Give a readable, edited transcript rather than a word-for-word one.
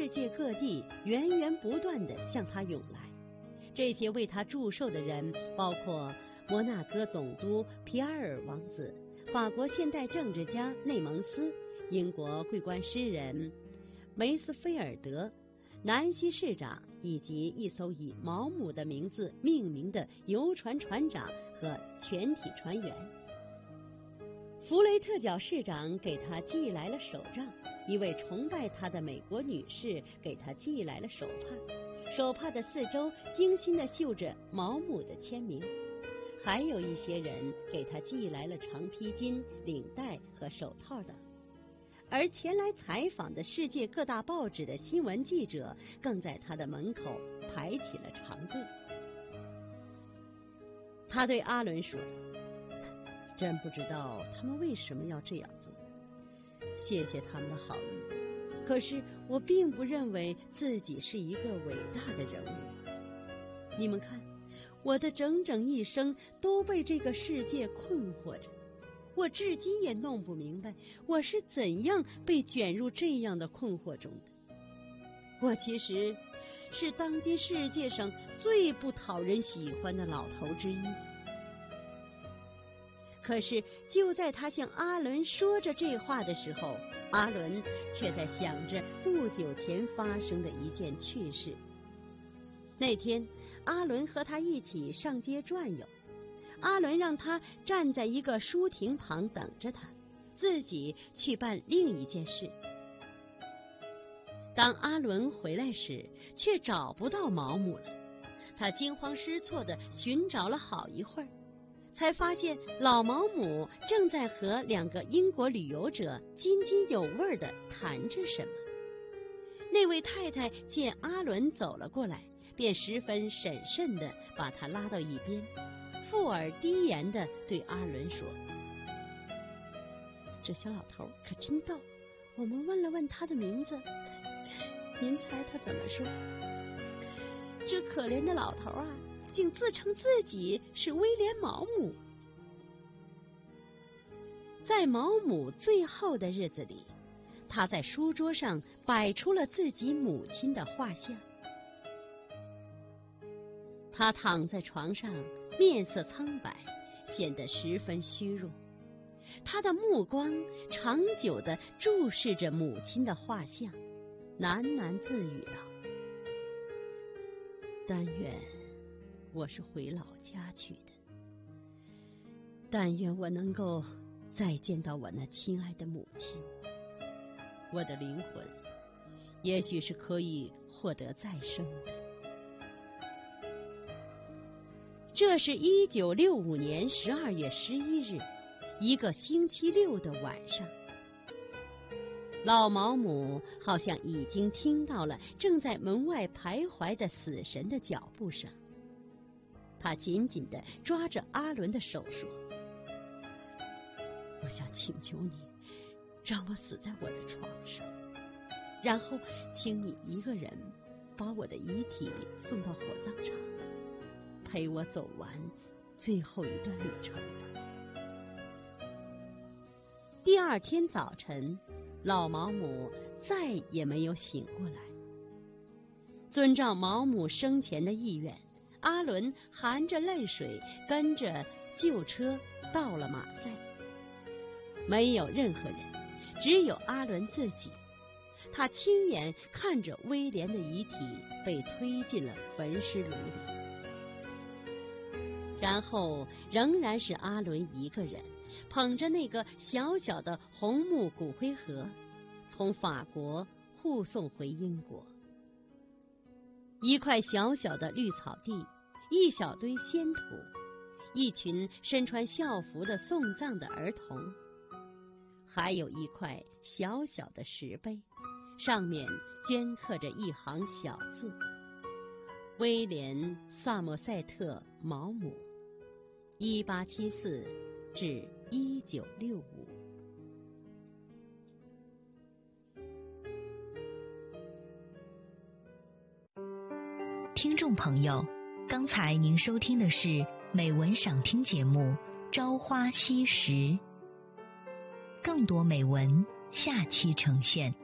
世界各地源源不断地向他涌来。这些为他祝寿的人包括摩纳哥总督皮埃尔王子、法国现代政治家内蒙斯、英国桂冠诗人梅斯菲尔德、南希市长，以及一艘以毛姆的名字命名的游船船长和全体船员。弗雷特角市长给他寄来了手杖，一位崇拜他的美国女士给他寄来了手帕，手帕的四周精心地绣着毛姆的签名。还有一些人给他寄来了长披巾、领带和手套等。而前来采访的世界各大报纸的新闻记者更在他的门口排起了长队。他对阿伦说：“真不知道他们为什么要这样做，谢谢他们的好意，可是我并不认为自己是一个伟大的人物。你们看，我的整整一生都被这个世界困惑着，我至今也弄不明白我是怎样被卷入这样的困惑中的。我其实是当今世界上最不讨人喜欢的老头之一。”可是就在他向阿伦说着这话的时候，阿伦却在想着不久前发生的一件趣事。那天阿伦和他一起上街转悠，阿伦让他站在一个书亭旁等着他，自己去办另一件事。当阿伦回来时，却找不到毛姆了。他惊慌失措地寻找了好一会儿，才发现老毛姆正在和两个英国旅游者津津有味地谈着什么。那位太太见阿伦走了过来，便十分审慎地把他拉到一边，附耳低言地对阿伦说：“这小老头可真逗，我们问了问他的名字，您猜他怎么说？这可怜的老头啊，竟自称自己是威廉·毛姆。”在毛姆最后的日子里，他在书桌上摆出了自己母亲的画像。他躺在床上，面色苍白，显得十分虚弱。他的目光长久地注视着母亲的画像，喃喃自语道：“但愿我是回老家去的，但愿我能够再见到我那亲爱的母亲，我的灵魂也许是可以获得再生的。”这是1965年12月11日，一个星期六的晚上。老毛姆好像已经听到了正在门外徘徊的死神的脚步声，他紧紧地抓着阿伦的手说：“我想请求你，让我死在我的床上，然后请你一个人把我的遗体送到火葬场，陪我走完最后一段旅程吧。”第二天早晨，老毛姆再也没有醒过来。遵照毛姆生前的意愿，阿伦含着泪水跟着旧车到了马赛。没有任何人，只有阿伦自己。他亲眼看着威廉的遗体被推进了焚尸炉里。然后仍然是阿伦一个人捧着那个小小的红木骨灰盒，从法国护送回英国。一块小小的绿草地，一小堆鲜土，一群身穿校服的送葬的儿童，还有一块小小的石碑，上面镌刻着一行小字：威廉·萨默塞特·毛姆，1874至1965。 听众朋友，刚才您收听的是美文赏听节目《朝花夕拾》，更多美文下期呈现。